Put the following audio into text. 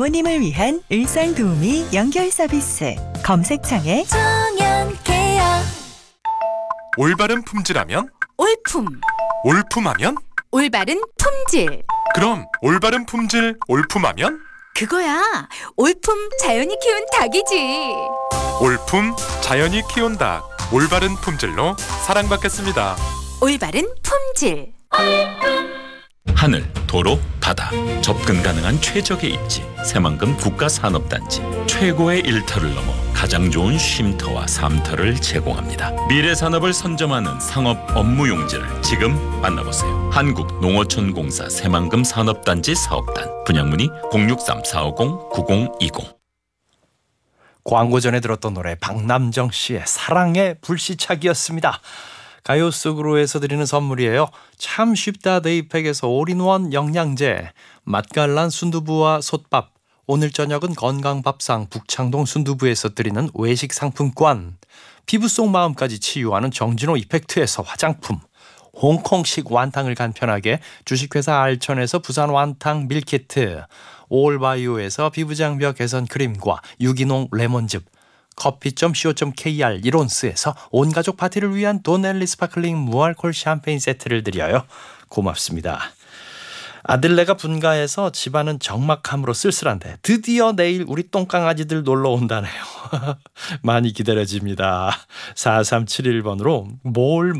부모님을 위한 일상도우미 연결 서비스. 검색창에 청년케어. 올바른 품질하면? 올품. 올품하면? 올바른 품질. 그럼 올바른 품질 올품하면? 그거야. 올품 자연이 키운 닭이지. 올품 자연이 키운 닭. 올바른 품질로 사랑받겠습니다. 올바른 품질. 하늘, 도로, 바다 접근 가능한 최적의 입지 새만금 국가산업단지 최고의 일터를 넘어 가장 좋은 쉼터와 삶터를 제공합니다. 미래 산업을 선점하는 상업 업무 용지를 지금 만나보세요. 한국농어촌공사 새만금 산업단지 사업단 분양문의 063-450-9020. 광고 전에 들었던 노래 박남정 씨의 사랑의 불시착이었습니다. 가요 속으로 해서 드리는 선물이에요. 참 쉽다 데이팩에서 올인원 영양제, 맛깔난 순두부와 솥밥, 오늘 저녁은 건강밥상 북창동 순두부에서 드리는 외식 상품권, 피부 속 마음까지 치유하는 정진호 이펙트에서 화장품, 홍콩식 완탕을 간편하게 주식회사 알천에서 부산 완탕 밀키트, 올바이오에서 피부장벽 개선 크림과 유기농 레몬즙, 커피.co.kr 이론스에서 온가족 파티를 위한 도넬리 스파클링 무알콜 샴페인 세트를 드려요. 고맙습니다. 아들네가 분가해서 집안은 적막함으로 쓸쓸한데 드디어 내일 우리 똥강아지들 놀러 온다네요. 많이 기다려집니다. 4371번으로 뭘